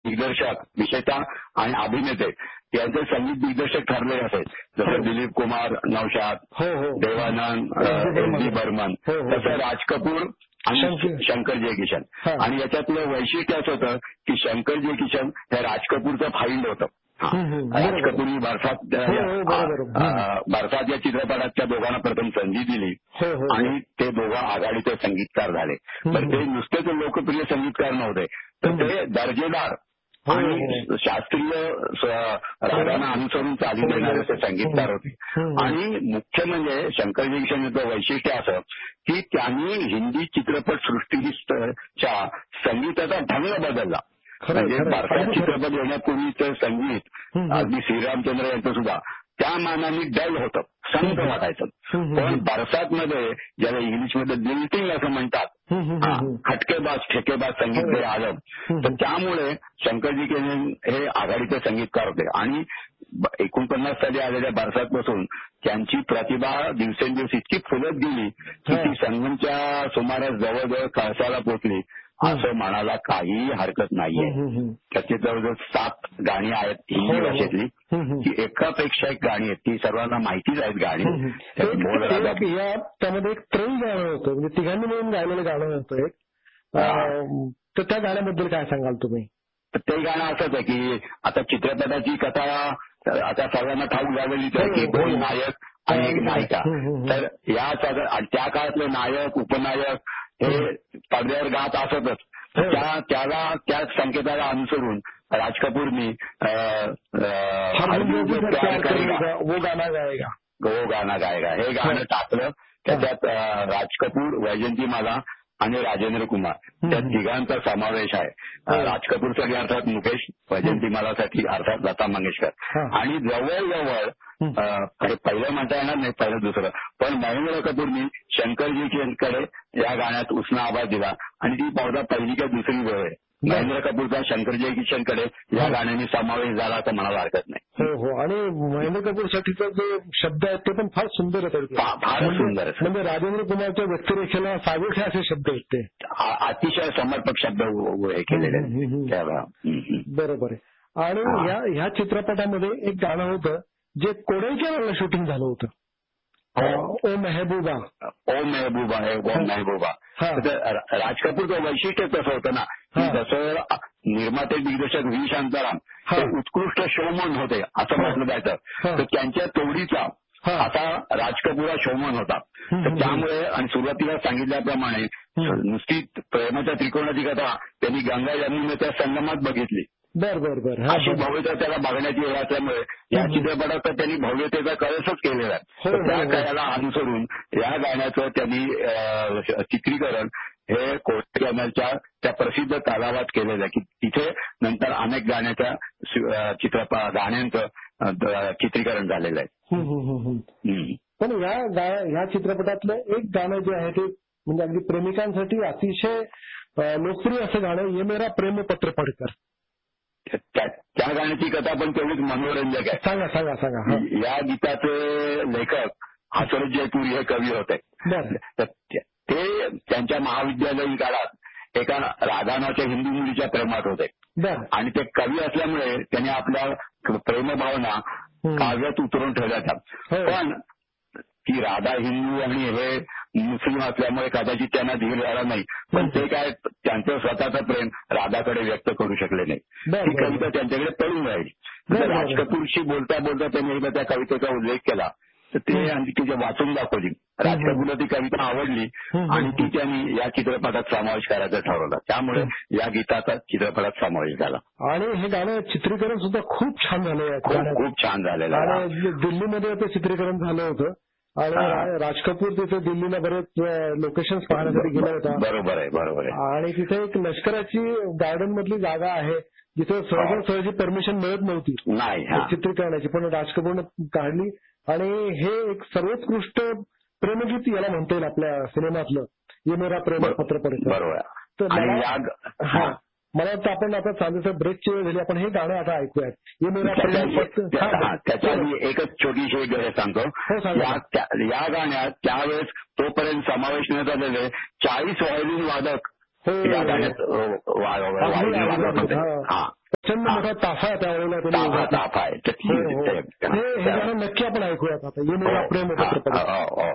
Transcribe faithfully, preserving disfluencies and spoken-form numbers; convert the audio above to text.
दिग्दर्शक विशेषतः आणि अभिनेते यांचे संगीत दिग्दर्शक ठरले असेल जसं दिलीप कुमार नौशाद, देवानंद, एल डी बर्मन, तसं राज कपूर आणि शंकर जय किशन. आणि याच्यातलं वैशिष्ट्य असं होतं की शंकर जय किशन हे राज कपूरचं फाईंड होतं. राज कपूरनी बरसात बरसात या चित्रपटात त्या दोघांना प्रथम संधी दिली आणि ते दोघं आघाडीचे संगीतकार झाले. तर ते नुसतेच लोकप्रिय संगीतकार नव्हते तर ते दर्जेदार आणि शास्त्रीय रागांना अनुसरून चालू देणारे ते संगीतकार होते. आणि मुख्य म्हणजे शंकर जय किशन यांचं वैशिष्ट्य असं की त्यांनी हिंदी चित्रपट सृष्टीच्या संगीताचा ढंग बदलला. म्हणजे बरसात चित्रपट येण्यापूर्वीचं संगीत अगदी श्रीरामचंद्र यांचं सुद्धा त्या मानाने डल होतं, संत वाटायचं. पण बरसातमध्ये ज्याला इंग्लिशमध्ये लिल्टिंग असं म्हणतात, खटकेबाज ठेकेबाज संगीत जे आलं तर त्यामुळे शंकरजी किशन हे आघाडीचे संगीतकार होते. आणि एकोणपन्नास साली आलेल्या बरसातपासून त्यांची प्रतिभा दिवसेंदिवस इतकी फुलत गेली की ती संगमच्या सुमारास जवळजवळ कळसाला पोचली असं म्हणायला काही हरकत नाहीये. त्याची जवळजवळ सात गाणी आहेत हिंदी भाषेतली, की एकापेक्षा एक गाणी आहेत, ती सर्वांना माहितीच आहेत गाणी. त्यामध्ये एक त्रयी गाणं होतं, म्हणजे तिघांनी मिळून गायलेलं गाणं होतं एक, तर त्या गाण्याबद्दल काय सांगाल तुम्ही? ते गाणं असंच आहे की आता चित्रपटाची कथा आता सर्वांना ठाऊक झालेलीच आहे की दोन नायक आणि एक नायिका. तर या त्या काळातले नायक उपनायक हे पडद्यावर गात असतच. त्या त्याला त्या संकेताला अनुसरून राज कपूरनी वो गाना गायगा वो गाना गायगा हे गाणं टाकलं. त्याच्यात राज कपूर, वैजंतीमाला आणि राजेंद्र कुमार त्या तिघांचा समावेश आहे. राज कपूरसाठी अर्थात मुकेश, वैजंतीमालासाठी अर्थात लता मंगेशकर. आणि जवळजवळ पहिलं म्हणता येणार नाही, पहिलं दुसरं, पण महेंद्र कपूरनी शंकरजी किशनकडे या गाण्यात उसना आवाज दिला आणि ती बहुधा पहिली का दुसरी वेळ आहे महेंद्र कपूरचा शंकरजी किशनकडे या गाण्याने समावेश झाला असं म्हणायला हरकत नाही. हो हो. आणि महेंद्र कपूरसाठीचा जो शब्द आहेत ते पण फार सुंदर आहेत, फार सुंदर. म्हणजे राजेंद्र कुमारच्या व्यक्तिरेखेला साजेसे असे शब्द आहेत, ते अतिशय समर्पक शब्द हे केलेले. बरोबर आहे. आणि या ह्या चित्रपटामध्ये एक गाणं होतं जे कोडाईच्या शूटिंग झालं होतं, ओ मेहबूबा. ओ मेहबूबा हे ओ मेहबूबा. राज कपूरचं वैशिष्ट्य तसं होतं ना की जसं निर्माते दिग्दर्शक व्ही शांताराम हे उत्कृष्ट शोमन होते असं म्हटलं जायचं, तर त्यांच्या तोडीचा असा राज कपूर हा शोमन होता. तर त्यामुळे आणि सुरुवातीला सांगितल्याप्रमाणे नुसती प्रेमाच्या त्रिकोणाची कथा त्यांनी गंगा यमुनेच्या संगमात बघितली. बर बर बर अशी भव्यता त्याला बघण्याची वेळ असल्यामुळे या चित्रपटात तर त्यांनी भव्यतेचा कळसच केलेला आहे. तर त्या काळाला अनुसरून या गाण्याचं त्यांनी चित्रीकरण हे कोस्टल कॅनलच्या त्या प्रसिद्ध तलावात केलेलं आहे की तिथे नंतर अनेक गाण्याच्या चित्रपट गाण्यांचं चित्रीकरण झालेलं आहे. पण या चित्रपटातलं एक गाणं जे आहे ते म्हणजे अगदी प्रेमिकांसाठी अतिशय लोकप्रिय असं गाणं, ये मेरा प्रेम पत्र पढकर. त्या गाण्याची कथा पण तेवढीच मनोरंजक आहे. सांगा सांगा सांगा. या गीताचे लेखक हसरत जयपुरी हे कवी होते. ते त्यांच्या महाविद्यालयीन काळात एका राधा नावाच्या हिंदू मुलीच्या प्रेमात होते आणि ते कवी असल्यामुळे त्यांनी आपल्या प्रेमभावना काव्यात उतरून ठेवल्या. पण ती राधा हिंदू आणि हे मुस्लिम असल्यामुळे कदाचित त्यांना धीर झाला नाही, पण ते काय त्यांचं स्वतःचं प्रेम राधाकडे व्यक्त करू शकले नाही. ती कविता त्यांच्याकडे पडून राहिली. राज कपूरशी बोलता बोलता त्यांनी एकदा त्या कवितेचा उल्लेख केला तर ते आणि तिचे वाचून दाखवली. राज कपूरला ती कविता आवडली आणि ती त्यांनी या चित्रपटात समावेश करायचं ठरवलं. त्यामुळे या गीताचा चित्रपटात समावेश झाला. आणि हे गाणं चित्रीकरण सुद्धा खूप छान झालं. खूप छान झालेलं आहे. दिल्लीमध्ये ते चित्रीकरण झालं होतं आणि राज कपूर तिथे दिल्लीला बरेच लोकेशन्स पाहण्यासाठी गेला होता. बरोबर आहे बरोबर आहे. आणि तिथे एक लष्कराची गार्डन मधली जागा आहे जिथे सहजासहजी परमिशन मिळत नव्हती चित्रीकरणाची, पण राज कपूरने काढली. आणि हे एक सर्वोत्कृष्ट प्रेमगीत याला म्हणता येईल आपल्या सिनेमातलं, ये मेरा प्रेम पत्र पढकर. बरोबर. तर मला वाटतं आपण आता चालूचा ब्रेकची वेळ झाली, आपण हे गाणं आता ऐकूयात, ये मेरा प्रेम पत्र. त्याच्या आधी एकच छोटीशी एक गरज सांगतो. या गाण्यात त्यावेळेस तोपर्यंत समावेश न झालेले चाळीस व्हायोलिन वादक या गाण्यात प्रचंड मोठा ताफा आहे त्यावेळेला ताफा आहे हे गाणं नक्की आपण ऐकूयात आता ये मेरा प्रेम पत्र.